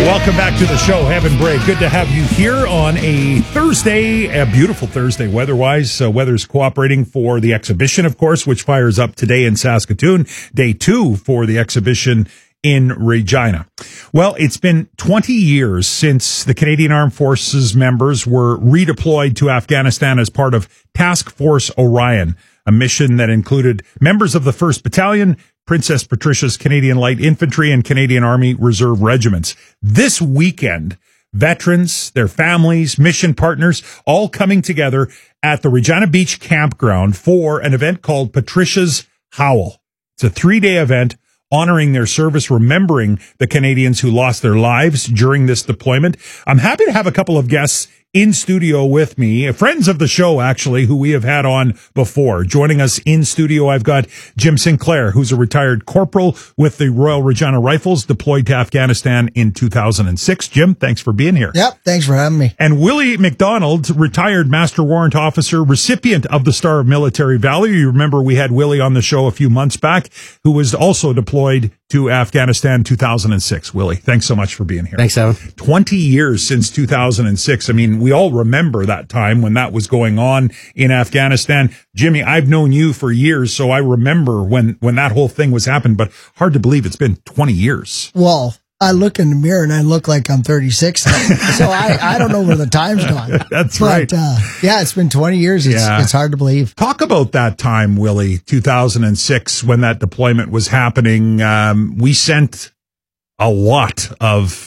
Welcome back to the show, Heaven Break. Good to have you here on a Thursday, a beautiful Thursday weather-wise. Weather's cooperating for the exhibition, of course, which fires up today in Saskatoon. Day 2 for the exhibition in Regina. Well, it's been 20 years since the Canadian Armed Forces members were redeployed to Afghanistan as part of Task Force Orion, a mission that included members of the 1st Battalion, Princess Patricia's Canadian Light Infantry, and Canadian Army Reserve regiments. This weekend, veterans, their families, mission partners, all coming together at the Regina Beach Campground for an event called Patricia's Howl. It's a 3-day event honoring their service, remembering the Canadians who lost their lives during this deployment. I'm happy to have a couple of guests in studio with me, friends of the show, actually, who we have had on before. Joining us in studio, I've got Jim Sinclair, who's a retired corporal with the Royal Regina Rifles, deployed to Afghanistan in 2006. Jim, thanks for being here. Yep, thanks for having me. And Willie McDonald, retired Master Warrant Officer, recipient of the Star of Military Valor. You remember we had Willie on the show a few months back, who was also deployed to Afghanistan 2006. Willie, thanks so much for being here. Thanks, Evan. 20 years since 2006. I mean, we all remember that time when that was going on in Afghanistan. Jimmy, I've known you for years, so I remember when that whole thing was happening, but hard to believe it's been 20 years. Well, I look in the mirror and I look like I'm 36 now. So I don't know where the time's gone. That's right. Yeah, it's been 20 years. It's hard to believe. Talk about that time, Willie, 2006, when that deployment was happening. We sent a lot of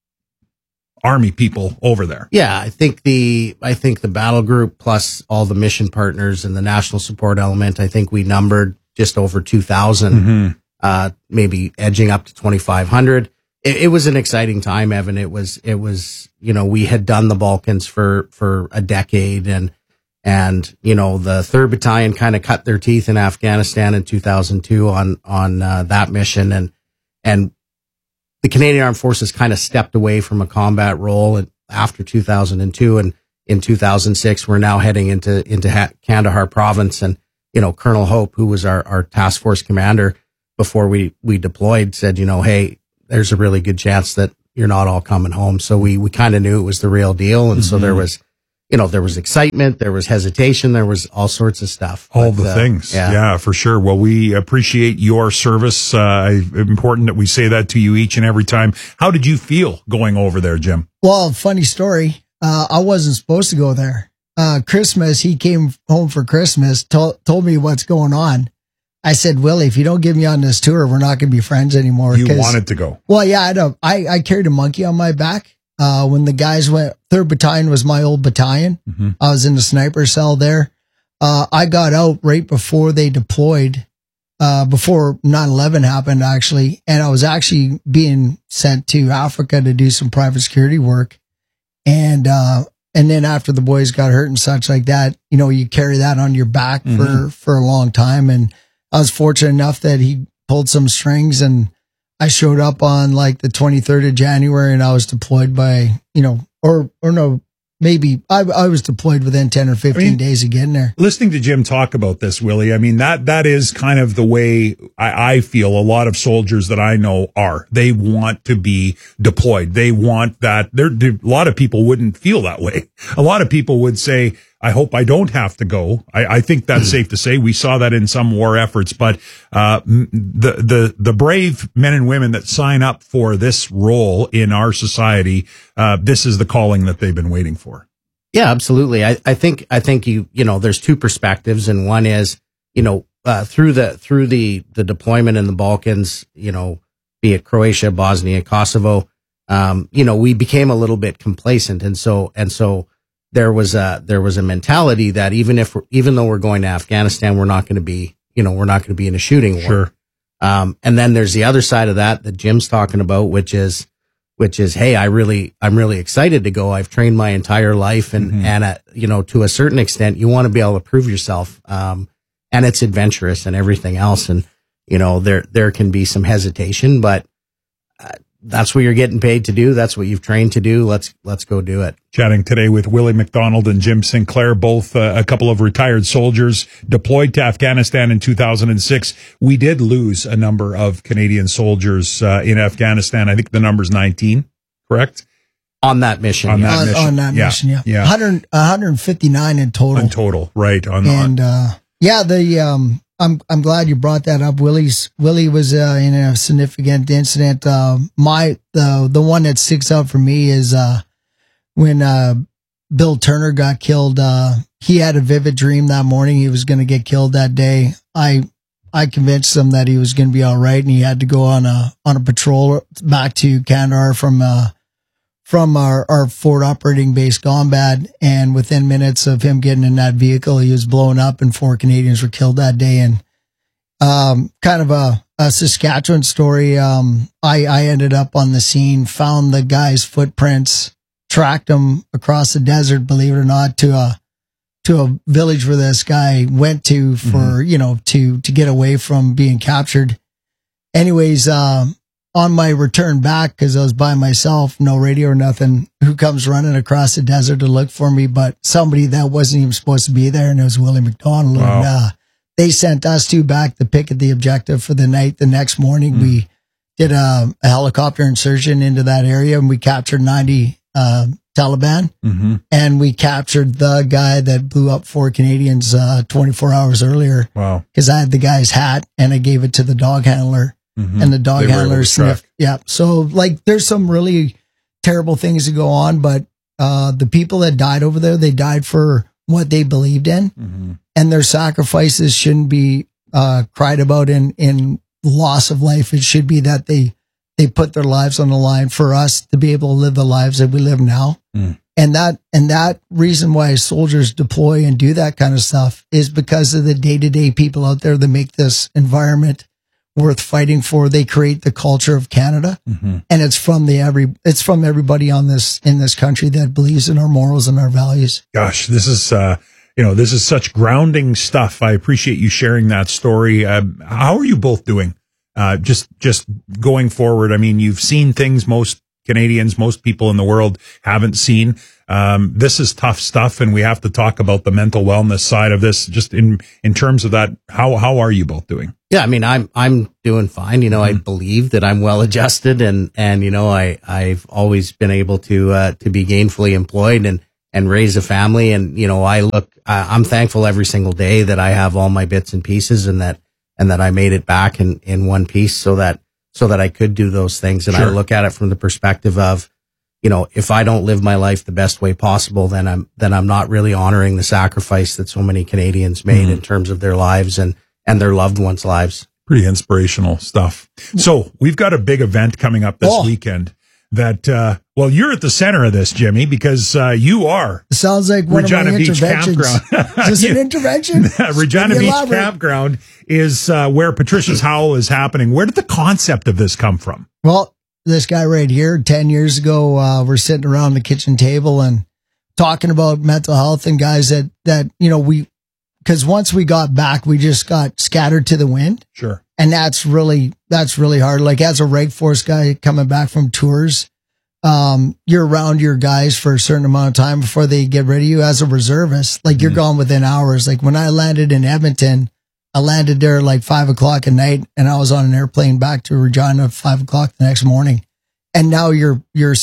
Army people over there. Yeah, I think the battle group plus all the mission partners and the national support element, I think we numbered just over 2,000, maybe edging up to 2,500. It was an exciting time, Evan. It was, we had done the Balkans for a decade, and the 3rd Battalion kind of cut their teeth in Afghanistan in 2002 on that mission, and the Canadian Armed Forces kind of stepped away from a combat role after 2002, and in 2006 we're now heading into Kandahar province, and Colonel Hope, who was our task force commander before we deployed, said, hey, there's a really good chance that you're not all coming home. So we kind of knew it was the real deal. And so there was excitement, there was hesitation, there was all sorts of stuff. All the things. Yeah, for sure. Well, we appreciate your service. Important that we say that to you each and every time. How did you feel going over there, Jim? Well, funny story. I wasn't supposed to go there. Christmas, he came home for Christmas, told me what's going on. I said, Willie, if you don't get me on this tour, we're not going to be friends anymore. You wanted to go. Well, yeah, I carried a monkey on my back. When the guys went, 3rd Battalion was my old battalion. Mm-hmm. I was in the sniper cell there. I got out right before they deployed, before 9/11 happened, actually. And I was actually being sent to Africa to do some private security work. And then after the boys got hurt and such like that, you carry that on your back for a long time. And I was fortunate enough that he pulled some strings, and I showed up on like the 23rd of January, and I was deployed by, maybe I was deployed within 10 or 15 days of getting there. Listening to Jim talk about this, Willie, I mean, that is kind of the way I feel a lot of soldiers that I know are. They want to be deployed. They want that. A lot of people wouldn't feel that way. A lot of people would say, I hope I don't have to go. I think that's safe to say. We saw that in some war efforts, but the brave men and women that sign up for this role in our society, this is the calling that they've been waiting for. Yeah, absolutely. I think there's two perspectives, and one is through the deployment in the Balkans, be it Croatia, Bosnia, Kosovo, we became a little bit complacent, and so. There was a mentality that even though we're going to Afghanistan, we're not going to be in a shooting war. Sure. And then there's the other side of that Jim's talking about, which is, hey, I'm really excited to go. I've trained my entire life, and to a certain extent, you want to be able to prove yourself. And it's adventurous and everything else. And, there can be some hesitation, but, that's what you're getting paid to do. That's what you've trained to do. Let's go do it. Chatting today with Willie McDonald and Jim Sinclair, both a couple of retired soldiers deployed to Afghanistan in 2006. We did lose a number of Canadian soldiers in Afghanistan. I think the number's 19. correct? On that mission. On that mission. On that mission, yeah. Yeah. 159 in total. In total, right. I'm glad you brought that up. Willie was in a significant incident. The one that sticks out for me is when Bill Turner got killed. He had a vivid dream that morning he was going to get killed that day. I convinced him that he was going to be all right, and he had to go on a patrol back to Kandahar from our Fort operating base Gombad. And within minutes of him getting in that vehicle, he was blown up, and 4 Canadians were killed that day. And kind of a Saskatchewan story. I ended up on the scene, found the guy's footprints, tracked him across the desert, believe it or not, to a village where this guy went to for, to get away from being captured. Anyways, on my return back, cause I was by myself, no radio or nothing, who comes running across the desert to look for me, but somebody that wasn't even supposed to be there. And it was Willie McDonald. Wow. And, they sent us two back to picket the objective for the night. The next morning, we did a helicopter insertion into that area, and we captured 90, Taliban, and we captured the guy that blew up 4 Canadians 24 hours earlier. Wow! Because I had the guy's hat and I gave it to the dog handler, and the dog handler sniffed. Yeah, so there's some really terrible things that go on, but the people that died over there, they died for what they believed in, and their sacrifices shouldn't be cried about in loss of life. It should be that they put their lives on the line for us to be able to live the lives that we live now. And that reason why soldiers deploy and do that kind of stuff is because of the day-to-day people out there that make this environment worth fighting for. They create the culture of Canada, and it's from everybody in this country that believes in our morals and our values. Gosh, this is this is such grounding stuff. I appreciate you sharing that story. How are you both doing? Just going forward. I mean, you've seen things most Canadians, most people in the world haven't seen. This is tough stuff, and we have to talk about the mental wellness side of this. Just in terms of that, how are you both doing? Yeah, I mean, I'm doing fine. I believe that I'm well adjusted, and I've always been able to be gainfully employed and raise a family. And I'm thankful every single day that I have all my bits and pieces, and that I made it back in one piece so that I could do those things. And I look at it from the perspective of, if I don't live my life the best way possible, then I'm not really honoring the sacrifice that so many Canadians made in terms of their lives and their loved ones' lives. Pretty inspirational stuff. So we've got a big event coming up this weekend that, you're at the center of this, Jimmy, because you are. It sounds like one Regina of my Beach interventions. Campground. Is this an intervention? Regina Beach Campground is where Patricia's Howl is happening. Where did the concept of this come from? Well, this guy right here, 10 years ago, we're sitting around the kitchen table and talking about mental health and guys that because once we got back, we just got scattered to the wind. Sure. And that's really hard. Like as a Reg Force guy coming back from tours, you're around your guys for a certain amount of time before they get rid of you. As a reservist, you're gone within hours. Like when I landed in Edmonton, I landed there 5:00 at night, and I was on an airplane back to Regina at 5:00 the next morning. And now your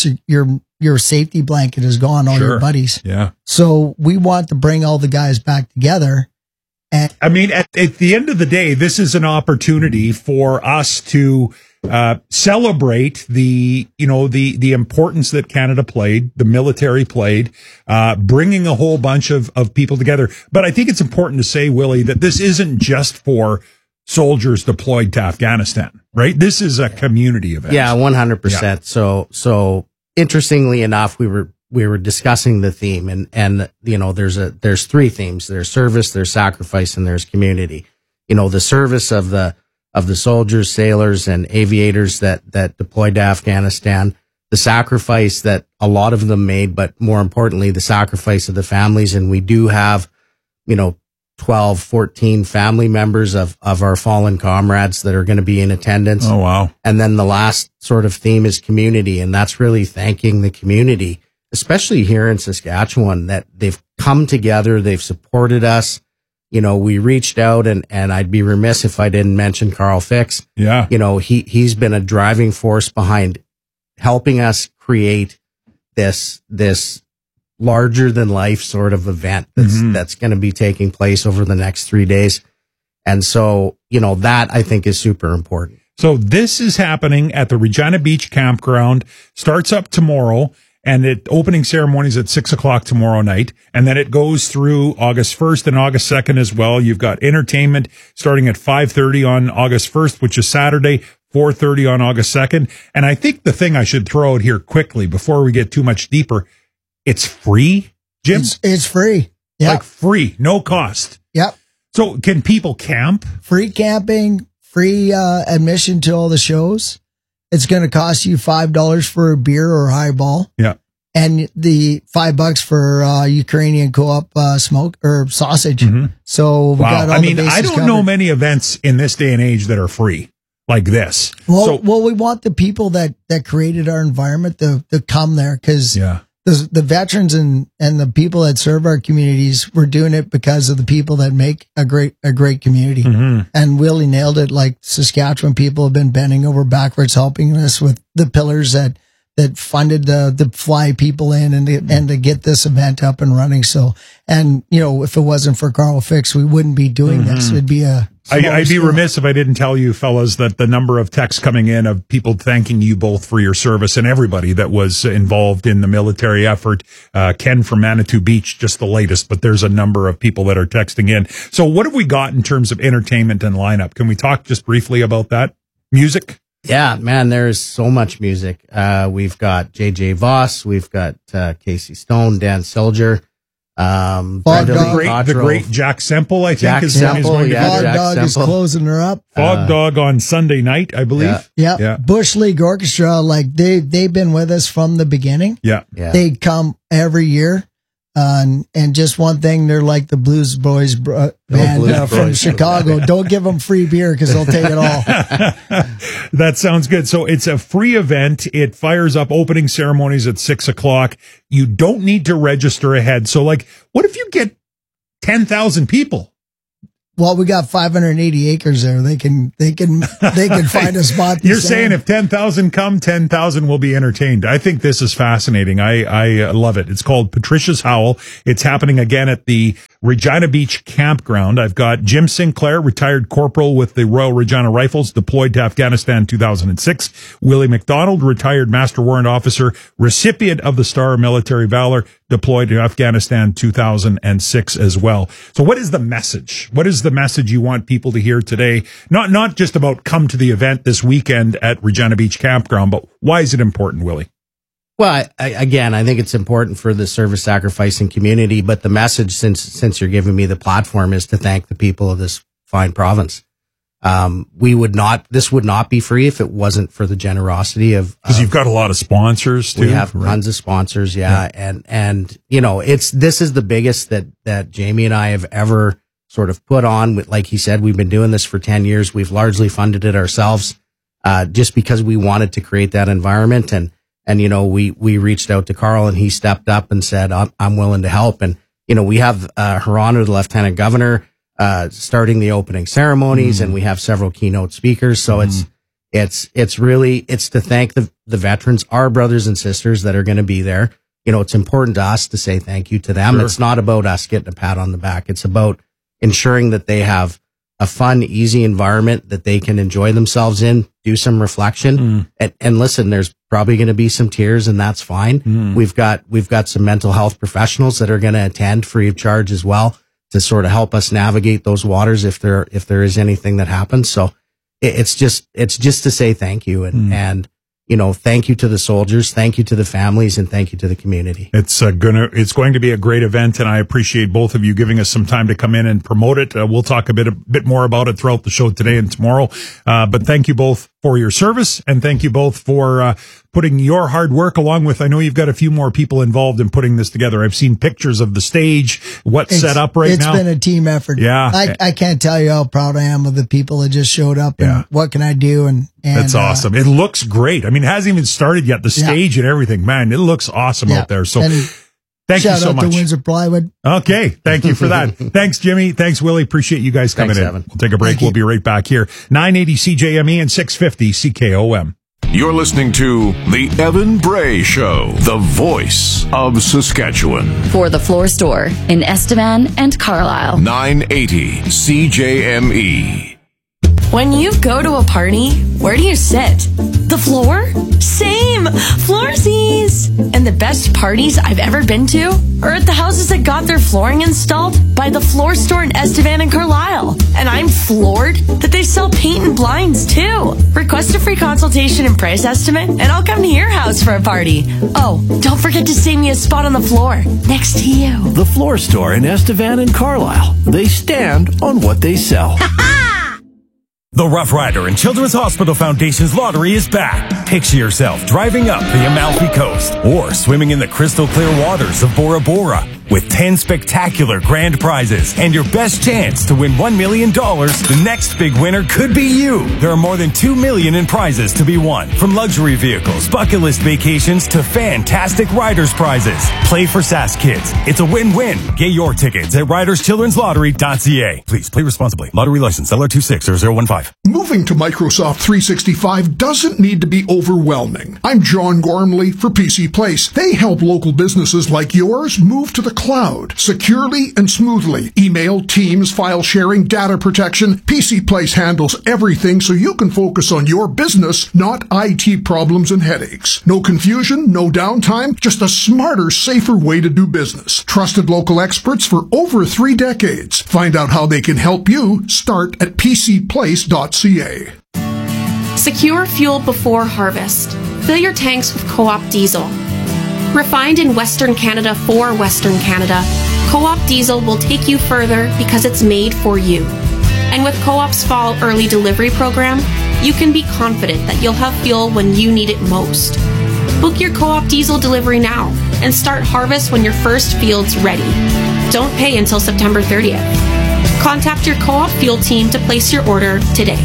safety blanket is gone, all your buddies. Yeah. So we want to bring all the guys back together. And I mean, at the end of the day, this is an opportunity for us to celebrate the importance that Canada played, the military played, bringing a whole bunch of people together. But I think it's important to say, Willie, that this isn't just for soldiers deployed to Afghanistan, right? This is a community event. Yeah, 100%. Yeah. So interestingly enough, we were discussing the theme, and there's three themes. There's service, there's sacrifice, and there's community. The service of the soldiers, sailors, and aviators that deployed to Afghanistan, the sacrifice that a lot of them made, but more importantly, the sacrifice of the families. And we do have, 12, 14 family members of our fallen comrades that are going to be in attendance. Oh, wow. And then the last sort of theme is community. And that's really thanking the community, especially here in Saskatchewan, that they've come together. They've supported us. We reached out, and I'd be remiss if I didn't mention Carl Fix. Yeah. He's been a driving force behind helping us create this larger than life sort of event that's going to be taking place over the next 3 days. And so, that I think is super important. So this is happening at the Regina Beach Campground, starts up tomorrow, and opening ceremonies at 6:00 tomorrow night. And then it goes through August 1st and August 2nd as well. You've got entertainment starting at 5:30 on August 1st, which is Saturday, 4:30 on August 2nd. And I think the thing I should throw out here quickly before we get too much deeper, it's free, Jim? It's free. Yeah. Like free, no cost. Yep. So can people camp? Free camping, free admission to all the shows. It's going to cost you $5 for a beer or highball. Yeah. And the $5 for Ukrainian co-op smoke or sausage. So we got all the bases I don't covered. know many events in this day and age that are free like this. Well, we want the people that created our environment to come there because the veterans and the people that serve our communities, we're doing it because of the people that make a great community. And Willie nailed it. Like Saskatchewan people have been bending over backwards, helping us with the pillars that funded to fly people in and to get this event up and running. So, and if it wasn't for Carl Fix, we wouldn't be doing this. It'd be I'd be remiss if I didn't tell you fellas that the number of texts coming in of people thanking you both for your service and everybody that was involved in the military effort. Ken from Manitou Beach, just the latest, but there's a number of people that are texting in. So what have we got in terms of entertainment and lineup? Can we talk just briefly about that? Music? Yeah, man, there's so much music. We've got JJ Voss, we've got Casey Stone, Dan Silger, the great Jack Semple, I think is Semple, going to be Fog Dog is closing her up. Fog Dog on Sunday night, I believe. Yeah. Bush League Orchestra, like they've been with us from the beginning. Yeah. They come every year. And just one thing, they're like the Blues Boys band from Chicago. Don't give them free beer because they'll take it all. That sounds good. So it's a free event. It fires up opening ceremonies at 6:00. You don't need to register ahead. So like, what if you get 10,000 people? Well, we got 580 acres there. They can find a spot. You're saying if 10,000 come, 10,000 will be entertained. I think this is fascinating. I love it. It's called Patricia's Howl. It's happening again at the Regina Beach Campground. I've got Jim Sinclair, retired corporal with the Royal Regina Rifles, deployed to Afghanistan 2006. Willie McDonald, retired Master Warrant Officer, recipient of the Star of Military Valor, deployed to Afghanistan 2006 as well. So what is the message? What is the message you want people to hear today? Not just about come to the event this weekend at Regina Beach Campground, but why is it important, Willie? Well, I think it's important for the service sacrificing community, but the message, since you're giving me the platform, is to thank the people of this fine province. This would not be free if it wasn't for the generosity of, because you've got a lot of sponsors too. We have tons of sponsors. Yeah. And, this is the biggest that Jamie and I have ever sort of put on. Like he said, we've been doing this for 10 years. We've largely funded it ourselves, just because we wanted to create that environment. And we reached out to Carl and he stepped up and said, I'm willing to help. And, we have, Hirano, the Lieutenant Governor, starting the opening ceremonies, and we have several keynote speakers. So it's to thank the veterans, our brothers and sisters that are going to be there. It's important to us to say thank you to them. Sure. It's not about us getting a pat on the back. It's about ensuring that they have a fun, easy environment that they can enjoy themselves in, do some reflection, and listen, there's probably going to be some tears, and that's fine. We've got some mental health professionals that are going to attend free of charge as well, to sort of help us navigate those waters if there is anything that happens. So it's just to say thank you and thank you to the soldiers, thank you to the families, and thank you to the community. It's going to be a great event, and I appreciate both of you giving us some time to come in and promote it. We'll talk a bit more about it throughout the show today and tomorrow. But thank you both for your service, and thank you both for putting your hard work along with, I know you've got a few more people involved in putting this together. I've seen pictures of the stage, what's set up right now. It's been a team effort. Yeah. I can't tell you how proud I am of the people that just showed up and what can I do. And that's awesome. It looks great. I mean, it hasn't even started yet. The stage and everything, man, it looks awesome out there. So thank you so much. Shout out to Windsor Plywood. Okay. Thank you for that. Thanks, Jimmy. Thanks, Willie. Appreciate you guys coming in. Evan. We'll take a break. We'll be right back here. 980 CJME and 650 CKOM. You're listening to The Evan Bray Show, the voice of Saskatchewan. For the Floor Store in Estevan and Carlisle. 980 CJME. When you go to a party, where do you sit? The floor? Same! Floorsies! And the best parties I've ever been to are at the houses that got their flooring installed by the Floor Store in Estevan and Carlisle. And I'm floored that they sell paint and blinds too. Request a free consultation and price estimate, and I'll come to your house for a party. Oh, don't forget to save me a spot on the floor next to you. The Floor Store in Estevan and Carlisle. They stand on what they sell. The Rough Rider and Children's Hospital Foundation's lottery is back. Picture yourself driving up the Amalfi Coast or swimming in the crystal clear waters of Bora Bora with 10 spectacular grand prizes and your best chance to win $1 million. The next big winner could be you. There are more than $2 million in prizes to be won, from luxury vehicles, bucket list vacations to fantastic riders prizes. Play for Sask Kids. It's a win-win. Get your tickets at riderschildrenslottery.ca. Please play responsibly. Lottery license LR260015. Moving to Microsoft 365 doesn't need to be overwhelming. I'm John Gormley for PC Place. They help local businesses like yours move to the cloud securely and smoothly. Email, Teams, file sharing, data protection. PC Place handles everything so you can focus on your business, not IT problems and headaches. No confusion, no downtime, just a smarter, safer way to do business. Trusted local experts for over 3 decades. Find out how they can help you. Start at pcplace.ca. Secure fuel before harvest. Fill your tanks with Co-op diesel. Refined in Western Canada for Western Canada, Co-op diesel will take you further because it's made for you. And with Co-op's fall early delivery program, you can be confident that you'll have fuel when you need it most. Book your Co-op diesel delivery now and start harvest when your first field's ready. Don't pay until September 30th. Contact your Co-op fuel team to place your order today.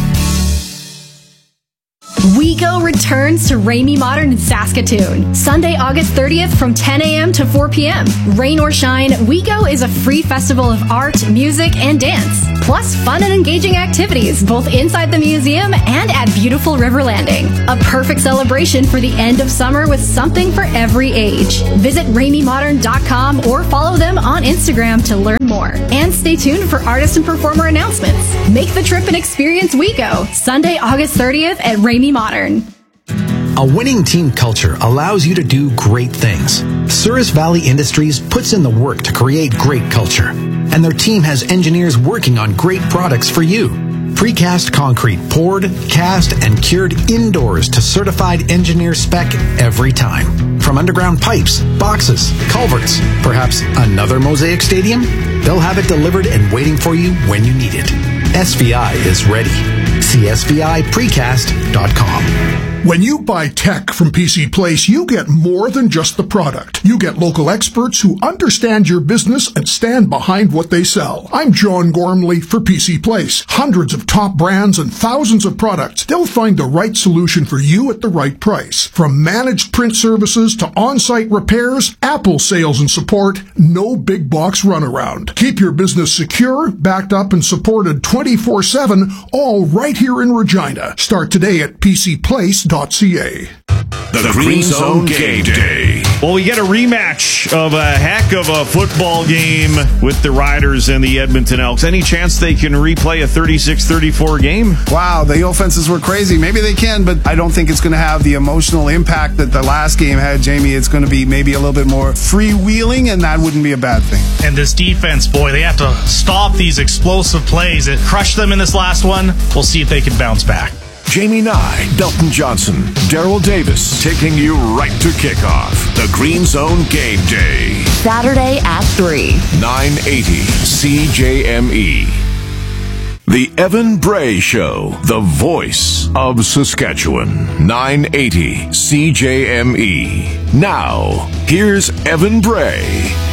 WeGo returns to Ramey Modern in Saskatoon, Sunday, August 30th from 10 a.m. to 4 p.m. Rain or shine, WeGo is a free festival of art, music, and dance, plus fun and engaging activities both inside the museum and at beautiful River Landing. A perfect celebration for the end of summer with something for every age. Visit RameyModern.com or follow them on Instagram to learn more. And stay tuned for artist and performer announcements. Make the trip and experience WeGo, Sunday, August 30th at Ramey Modern. A winning team culture allows you to do great things. Souris Valley Industries puts in the work to create great culture, and their team has engineers working on great products for you. Precast concrete poured, cast, and cured indoors to certified engineer spec every time. From underground pipes, boxes, culverts, perhaps another Mosaic Stadium? They'll have it delivered and waiting for you when you need it. SVI is ready. See SVIPrecast.com. When you buy tech from PC Place, you get more than just the product. You get local experts who understand your business and stand behind what they sell. I'm John Gormley for PC Place. Hundreds of top brands and thousands of products. They'll find the right solution for you at the right price. From managed print services to on-site repairs, Apple sales and support, no big box runaround. Keep your business secure, backed up, and supported 24/7, all right here in Regina. Start today at PCPlace.ca. The Green Zone Game Day. Well, we get a rematch of a heck of a football game with the Riders and the Edmonton Elks. Any chance they can replay a 36-34 game? Wow, the offenses were crazy. Maybe they can, but I don't think it's going to have the emotional impact that the last game had, Jamie. It's going to be maybe a little bit more freewheeling, and that wouldn't be a bad thing. And this defense, boy, they have to stop these explosive plays. It crushed them in this last one. We'll see if they can bounce back. Jamie Nye, Dalton Johnson, Daryl Davis, taking you right to kickoff. The Green Zone Game Day. Saturday at 3. 980 CJME. The Evan Bray Show, the voice of Saskatchewan. 980 CJME. Now, here's Evan Bray.